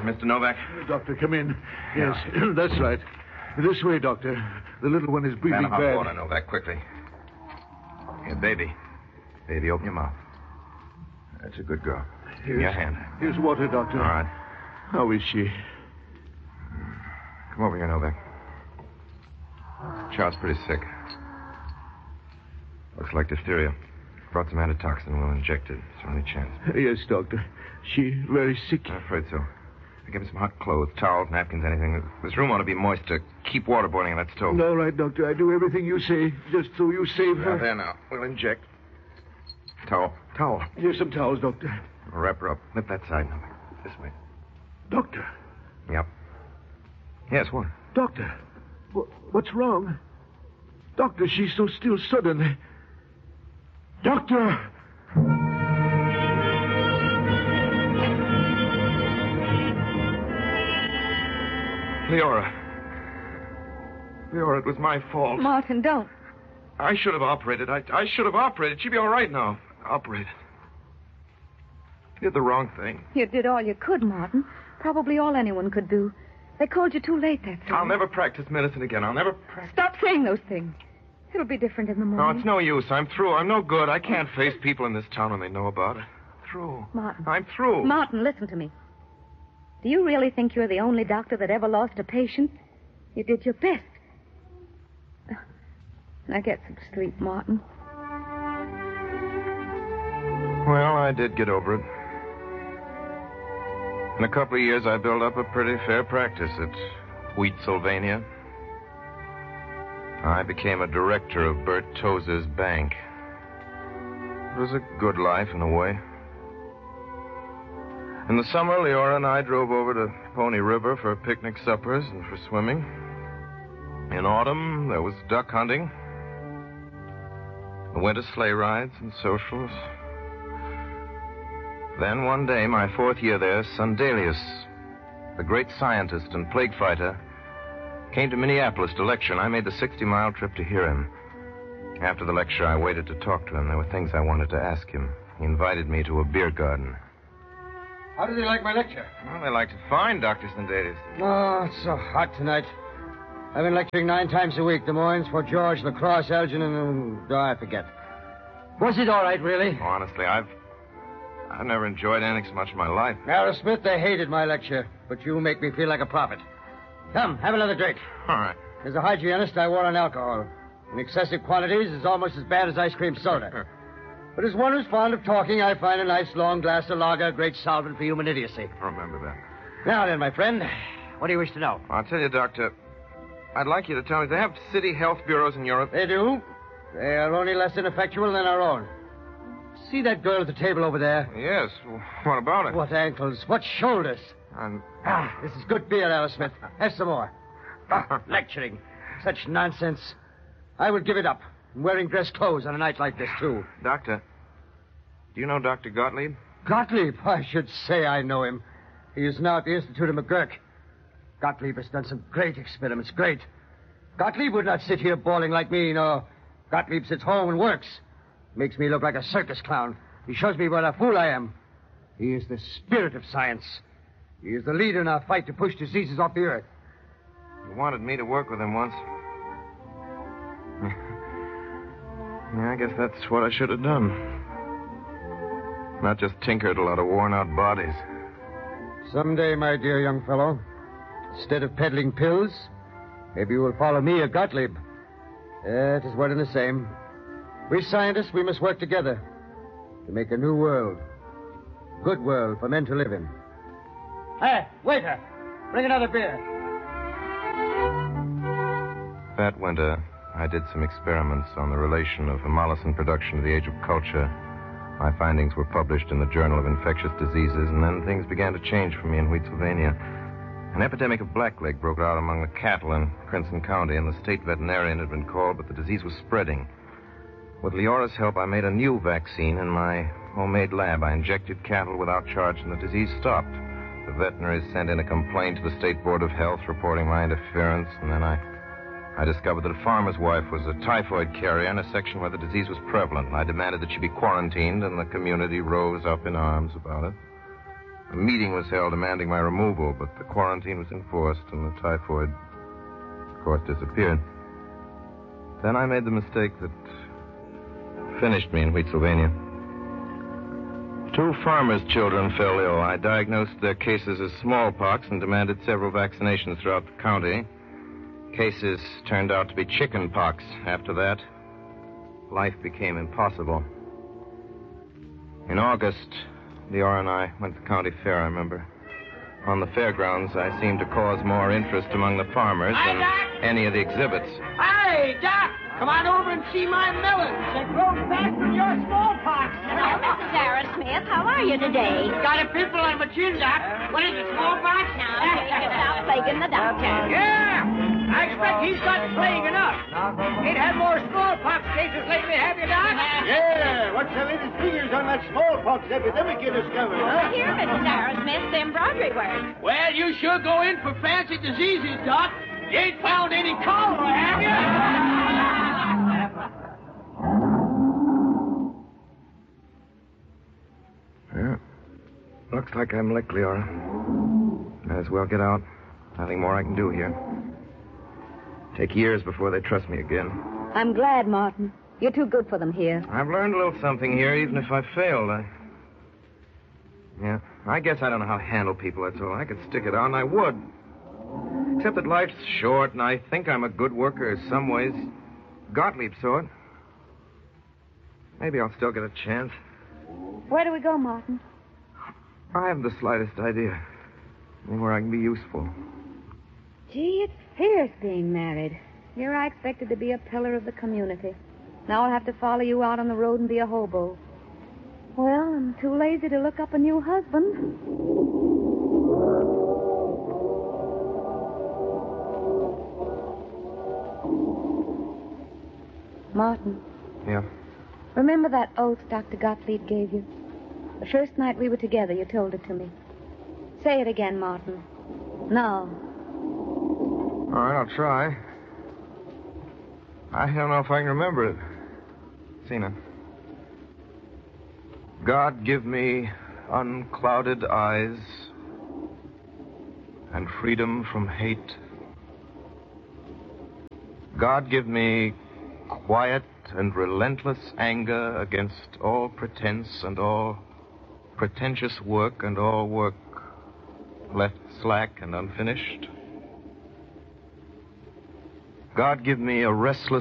Mr. Novak? Doctor, come in. Yes, that's right. This way, Doctor. The little one is breathing hot bad. water, Novak, quickly. Here, baby. Baby, open your mouth. That's a good girl. Give me your hand. Here's water, Doctor. All right. How is she? Come over here, Novak. Child's pretty sick. Looks like diphtheria. Brought some antitoxin. We'll inject it. It's our only chance. Yes, Doctor. She very sick. I'm afraid so. Give him some hot clothes, towels, napkins, anything. This room ought to be moist to keep water boiling in that stove. All right, Doctor. I do everything you say, just so you save her. There now. We'll inject. Towel. Here's some towels, Doctor. We'll wrap her up. Lift that side now. This way. Doctor. Yep. Yes, what? Doctor. What's wrong? Doctor, she's so still suddenly. Doctor! Leora, it was my fault. Martin, don't. I should have operated. I should have operated. She'd be all right now. Operated. You did the wrong thing. You did all you could, Martin. Probably all anyone could do. They called you too late, that's all. I'll never practice medicine again. I'll never practice. Stop saying those things. It'll be different in the morning. No, it's no use. I'm through. I'm no good. I can't face people in this town when they know about it. Through. Martin. I'm through. Martin, listen to me. Do you really think you're the only doctor that ever lost a patient? You did your best. Now get some sleep, Martin. Well, I did get over it. In a couple of years, I built up a pretty fair practice at Wheat, Sylvania. I became a director of Bert Tozer's bank. It was a good life in a way. In the summer, Leora and I drove over to Pony River for picnic suppers and for swimming. In autumn, there was duck hunting. In winter, sleigh rides and socials. Then one day, my fourth year there, Sundelius, the great scientist and plague fighter, came to Minneapolis to lecture, and I made the 60-mile trip to hear him. After the lecture, I waited to talk to him. There were things I wanted to ask him. He invited me to a beer garden. How did they like my lecture? Well, they liked it fine, Dr. Sundelius. Oh, it's so hot tonight. I've been lecturing 9 times a week. Des Moines, Fort George, La Crosse, Elgin, and... I forget. Was it all right, really? Oh, honestly, I've never enjoyed anything so much in my life. Aerosmith, they hated my lecture, but you make me feel like a prophet. Come, have another drink. All right. As a hygienist, I warn on alcohol. In excessive quantities, it's almost as bad as ice cream soda. But as one who's fond of talking, I find a nice long glass of lager a great solvent for human idiocy. Remember that. Now then, my friend, what do you wish to know? I'll tell you, Doctor, I'd like you to tell me, they have city health bureaus in Europe? They do. They are only less ineffectual than our own. See that girl at the table over there? Yes. What about it? What ankles, what shoulders. This is good beer, Aerosmith. Have some more. Lecturing. Such nonsense. I would give it up. I'm wearing dress clothes on a night like this, too. Doctor, do you know Dr. Gottlieb? Gottlieb? I should say I know him. He is now at the Institute of McGurk. Gottlieb has done some great experiments. Great. Gottlieb would not sit here bawling like me, no. Gottlieb sits home and works. Makes me look like a circus clown. He shows me what a fool I am. He is the spirit of science. He is the leader in our fight to push diseases off the earth. You wanted me to work with him once. Yeah, I guess that's what I should have done. Not just tinkered a lot of worn-out bodies. Someday, my dear young fellow, instead of peddling pills, maybe you will follow me or Gottlieb. It is one and the same. We scientists, we must work together to make a new world. Good world for men to live in. Hey, waiter, bring another beer. That winter, I did some experiments on the relation of hemolysin production to the age of culture. My findings were published in the Journal of Infectious Diseases, and then things began to change for me in Wheat, Sylvania. An epidemic of blackleg broke out among the cattle in Crimson County, and the state veterinarian had been called, but the disease was spreading. With Leora's help, I made a new vaccine in my homemade lab. I injected cattle without charge, and the disease stopped. The veterinaries sent in a complaint to the State Board of Health reporting my interference, and then I discovered that a farmer's wife was a typhoid carrier in a section where the disease was prevalent. I demanded that she be quarantined, and the community rose up in arms about it. A meeting was held demanding my removal, but the quarantine was enforced and the typhoid, of course, disappeared. Then I made the mistake that finished me in Wheatsylvania. 2 farmers' children fell ill. I diagnosed their cases as smallpox and demanded several vaccinations throughout the county. Cases turned out to be chicken pox. After that, life became impossible. In August, Leora and I went to the county fair, I remember. On the fairgrounds, I seemed to cause more interest among the farmers than any of the exhibits. Hey, Doc! Come on over and see my melons. They grow fast with your smallpox. Well, Mrs. Arrowsmith, how are you today? Got a pimple on my chin, Doc. What is it, smallpox? Now, take it out plaguing the doctor. Yeah! I expect he's got plague enough. Ain't had more smallpox cases lately, have you, Doc? Yeah, what's the latest figures on that smallpox epidemic you discovered, huh? Here, Mrs. Arrowsmith, the embroidery work. Well, you sure go in for fancy diseases, Doc. You ain't found any cholera, have you? Yeah. Looks like I'm licked, Leora. Might as well get out. Nothing more I can do here. Take years before they trust me again. I'm glad, Martin. You're too good for them here. I've learned a little something here, even if I failed. Yeah, I guess I don't know how to handle people, that's all. I could stick it out, and I would. Except that life's short, and I think I'm a good worker in some ways. Gottlieb saw it. Maybe I'll still get a chance. Where do we go, Martin? I haven't the slightest idea. Anywhere I can be useful. Gee, it's fierce being married. Here I expected to be a pillar of the community. Now I'll have to follow you out on the road and be a hobo. Well, I'm too lazy to look up a new husband. Martin. Yeah. Remember that oath Dr. Gottlieb gave you? The first night we were together, you told it to me. Say it again, Martin. Now. All right, I'll try. I don't know if I can remember it. Sina. God, give me unclouded eyes and freedom from hate. God, give me quiet and relentless anger against all pretense and all pretentious work and all work left slack and unfinished. God, give me a restless